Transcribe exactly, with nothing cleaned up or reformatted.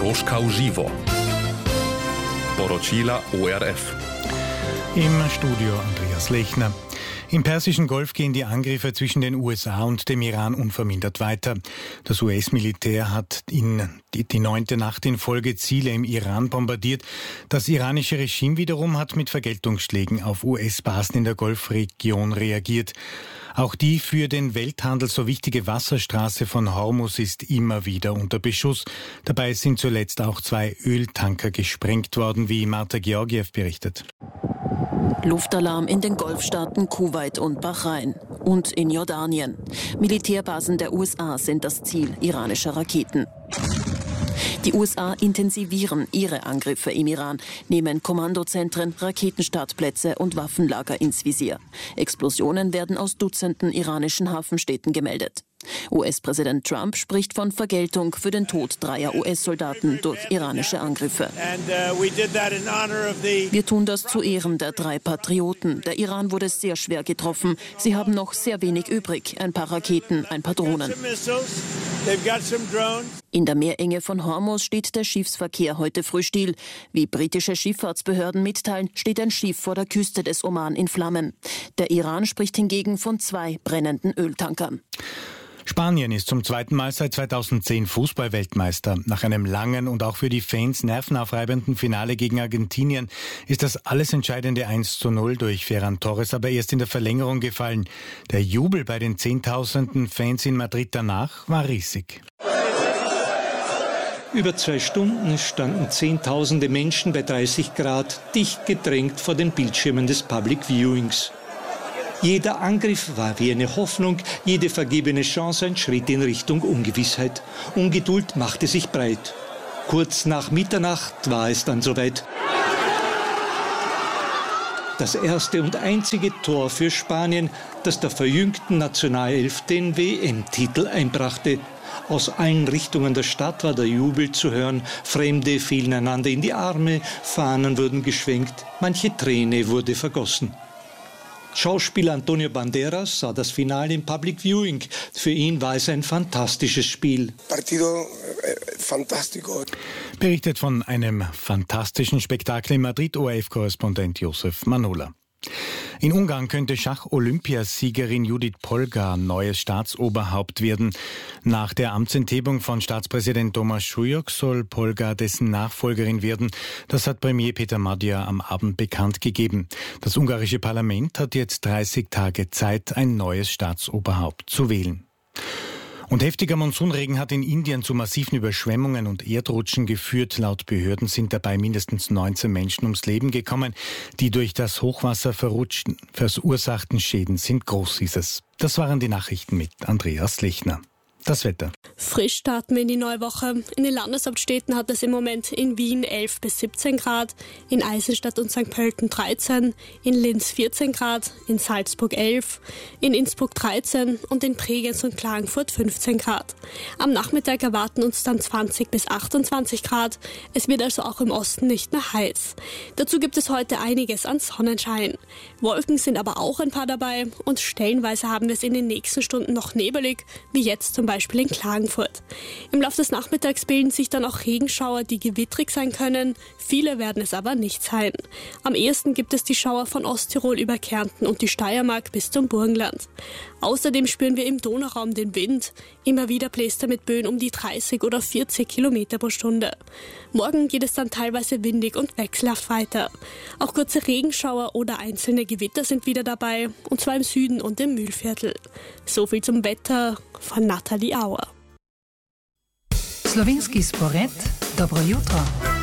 Moskau Živo. Poročila O R F. Im Studio Andreas Lechner. Im Persischen Golf gehen die Angriffe zwischen den U S A und dem Iran unvermindert weiter. Das U S-Militär hat in die, die neunte Nacht in Folge Ziele im Iran bombardiert. Das iranische Regime wiederum hat mit Vergeltungsschlägen auf U S-Basen in der Golfregion reagiert. Auch die für den Welthandel so wichtige Wasserstraße von Hormuz ist immer wieder unter Beschuss. Dabei sind zuletzt auch zwei Öltanker gesprengt worden, wie Marta Georgiev berichtet. Luftalarm in den Golfstaaten Kuwait und Bahrain und in Jordanien. Militärbasen der U S A sind das Ziel iranischer Raketen. Die U S A intensivieren ihre Angriffe im Iran, nehmen Kommandozentren, Raketenstartplätze und Waffenlager ins Visier. Explosionen werden aus Dutzenden iranischen Hafenstädten gemeldet. U S-Präsident Trump spricht von Vergeltung für den Tod dreier U S-Soldaten durch iranische Angriffe. Wir tun das zu Ehren der drei Patrioten. Der Iran wurde sehr schwer getroffen. Sie haben noch sehr wenig übrig. Ein paar Raketen, ein paar Drohnen. In der Meerenge von Hormuz steht der Schiffsverkehr heute früh still. Wie britische Schifffahrtsbehörden mitteilen, steht ein Schiff vor der Küste des Oman in Flammen. Der Iran spricht hingegen von zwei brennenden Öltankern. Spanien ist zum zweiten Mal seit zweitausendzehn Fußball-Weltmeister. Nach einem langen und auch für die Fans nervenaufreibenden Finale gegen Argentinien ist das alles entscheidende eins zu null durch Ferran Torres aber erst in der Verlängerung gefallen. Der Jubel bei den Zehntausenden Fans in Madrid danach war riesig. Über zwei Stunden standen Zehntausende Menschen bei dreißig Grad dicht gedrängt vor den Bildschirmen des Public Viewings. Jeder Angriff war wie eine Hoffnung, jede vergebene Chance ein Schritt in Richtung Ungewissheit. Ungeduld machte sich breit. Kurz nach Mitternacht war es dann soweit. Das erste und einzige Tor für Spanien, das der verjüngten Nationalelf den W M-Titel einbrachte. Aus allen Richtungen der Stadt war der Jubel zu hören. Fremde fielen einander in die Arme, Fahnen wurden geschwenkt, manche Träne wurde vergossen. Schauspieler Antonio Banderas sah das Finale im Public Viewing. Für ihn war es ein fantastisches Spiel. Partido fantástico. Berichtet von einem fantastischen Spektakel in Madrid O R F-Korrespondent Josef Manola. In Ungarn könnte Schach-Olympiasiegerin Judith Polgar neues Staatsoberhaupt werden. Nach der Amtsenthebung von Staatspräsident Tomáš Šujok soll Polgar dessen Nachfolgerin werden. Das hat Premier Peter Magyar am Abend bekannt gegeben. Das ungarische Parlament hat jetzt dreißig Tage Zeit, ein neues Staatsoberhaupt zu wählen. Und heftiger Monsunregen hat in Indien zu massiven Überschwemmungen und Erdrutschen geführt. Laut Behörden sind dabei mindestens neunzehn Menschen ums Leben gekommen. Die durch das Hochwasser verrutschten, verursachten Schäden sind groß, hieß es. Das waren die Nachrichten mit Andreas Lechner. Das Wetter. Frisch starten wir in die neue Woche. In den Landeshauptstädten hat es im Moment in Wien elf bis siebzehn Grad, in Eisenstadt und Sankt Pölten dreizehn, in Linz vierzehn Grad, in Salzburg elf, in Innsbruck dreizehn und in Bregenz und Klagenfurt fünfzehn Grad. Am Nachmittag erwarten uns dann zwanzig bis achtundzwanzig Grad. Es wird also auch im Osten nicht mehr heiß. Dazu gibt es heute einiges an Sonnenschein. Wolken sind aber auch ein paar dabei und stellenweise haben wir es in den nächsten Stunden noch nebelig, wie jetzt zum Beispiel in Klagenfurt. Im Laufe des Nachmittags bilden sich dann auch Regenschauer, die gewittrig sein können. Viele werden es aber nicht sein. Am ehesten gibt es die Schauer von Osttirol über Kärnten und die Steiermark bis zum Burgenland. Außerdem spüren wir im Donauraum den Wind. Immer wieder bläst er mit Böen um die dreißig oder vierzig Kilometer pro Stunde. Morgen geht es dann teilweise windig und wechselhaft weiter. Auch kurze Regenschauer oder einzelne Gewitter sind wieder dabei, und zwar im Süden und im Mühlviertel. So viel zum Wetter von Nathalie Auer. Slovenski spored, dobro jutro.